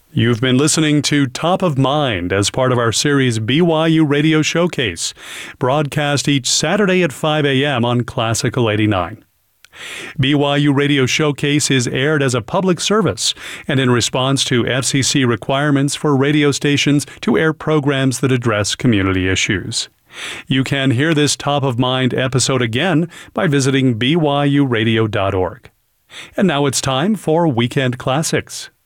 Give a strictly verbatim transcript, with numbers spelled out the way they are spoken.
You've been listening to Top of Mind as part of our series B Y U Radio Showcase, broadcast each Saturday at five a.m. on Classical eighty-nine. B Y U Radio Showcase is aired as a public service and in response to F C C requirements for radio stations to air programs that address community issues. You can hear this Top of Mind episode again by visiting b y u radio dot org. And now it's time for Weekend Classics.